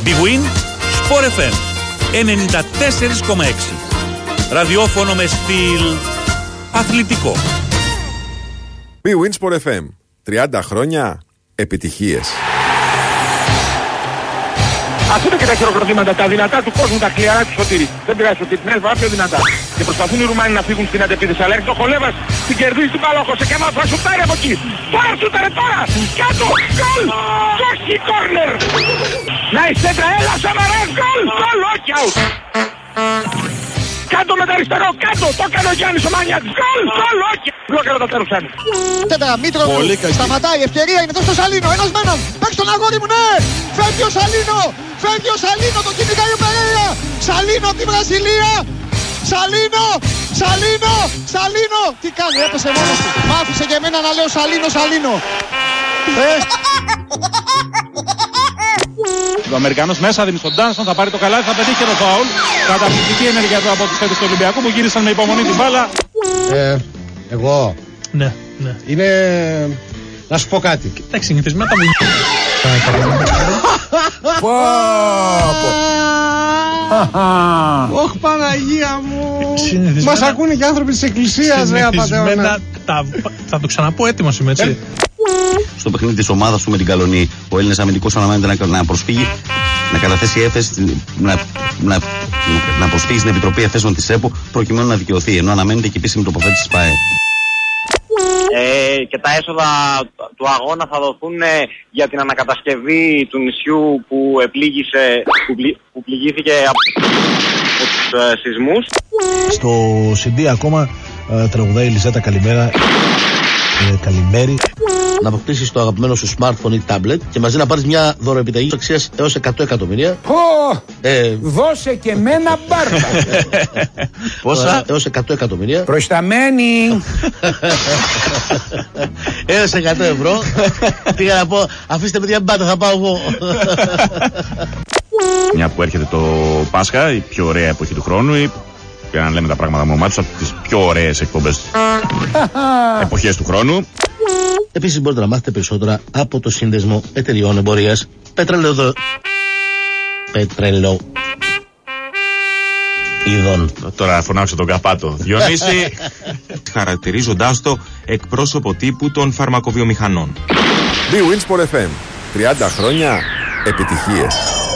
Big Win Sport FM 94,6. Ραδιόφωνο με στυλ αθλητικό. Big Win Sport FM 30 χρόνια επιτυχίες. Ακούτε και τα χειροκροτήματα, τα δυνατά του κόσμου, τα χλιαρά του Σωτήρη. Δεν πειράζει Σωτήρη, ναι, βάζει πιο δυνατά. Και προσπαθούν οι Ρουμάνοι να φύγουν στην αντεπίθεση. Αλλά έρχεται ο Χολέβας, την κερδίζει την μπάλα, ο Χωσεκέμα θα σουτάρει από εκεί. Τώρα σουτάρε τώρα! Κάτω! Γκολ! Όχι κόρνερ! Να ιστέτρα, έλα Σαμαράς, γκολ! Γκολ, όχι out! Κάτω με τα αριστερό, κάτω! Το έκανε ο Γιάννης ο Μανιάτης, γκολ! Γκολ, όχι! Μπλόκαρα το τέλος κάνει. Τέτρα, Μήτρο, σταματάει, ευκαιρία είναι εδώ στο Σαλίνο, ένας μένον, παίξει τον αγόρι μου, ναι! Φεύγει ο Σαλίνο, φεύγει ο Σαλίνο, το κυνηγάει ο Περέιρα! Σαλίνο από τη Βραζιλία! Σαλίνο, Σαλίνο, Σαλίνο! Τι κάνει, έπεσε μόνος του, μ' άφησε και εμένα να λέω Σαλίνο, Σαλίνο! Ο Αμερικανός μέσα δίνει στον Ντάνσον, θα πάρει το καλάθι, θα πετύχει το φάουλ. Καταπληκτική ενέργεια εδώ από τους παίκτες του Ολυμπιακού που γύρισαν με υπομονή την μπάλα. Εγώ. Ναι, ναι. Είναι... Να σου πω κάτι. Εντάξει, συνηθισμένα τα μου... Ωχ, Παναγία μου. Μας ακούνε και άνθρωποι της εκκλησίας, ρε απατεώνα. Θα το ξαναπώ, έτοιμος είμαι, έτσι. Στο παιχνίδι της ομάδας του με την Καλονή, ο Έλληνας αμυντικός αναμένεται να προσφύγει, να καταθέσει έφεση, να προσφύγει στην Επιτροπή Εφέσεων της ΕΠΟ προκειμένου να δικαιωθεί, ενώ αναμένεται και επίσημη τοποθέτηση της ΠΑΕ. Και τα έσοδα του αγώνα θα δοθούν για την ανακατασκευή του νησιού που πληγήθηκε από τους σεισμούς. Στο CD ακόμα τραγουδάει η Λιζέτα Καλημέρα. Καλημέρι. Να αποκτήσεις το αγαπημένο σου smartphone ή tablet και μαζί να πάρεις μια δωροεπιταγή αξίας έως 100 εκατομμύρια. Δώσε και μένα μπάρκα. Πόσα? Έως 100 εκατομμύρια. Προσταμένη. Έως 100 ευρώ. Πήγα να πω, αφήστε με μια μπάτα, θα πάω εγώ. Μια που έρχεται το Πάσχα, η πιο ωραία εποχή του χρόνου, για να λέμε τα πράγματα με ομάδους, από τις πιο ωραίες εκπομπές εποχές του χρόνου. Επίσης μπορείτε να μάθετε περισσότερα από το Σύνδεσμο Εταιριών Εμπορίας Πετρελαιοδο... Ειδών. Τώρα φωνάξω τον Καπάτο. Διονύση, χαρακτηρίζοντάς το εκπρόσωπο τύπου των φαρμακοβιομηχανών. Big Win Sport FM 30 χρόνια επιτυχίες.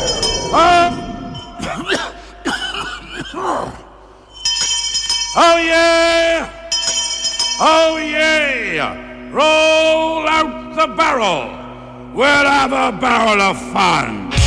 Oh yeah! Oh yeah! Roll out the barrel! We'll have a barrel of fun!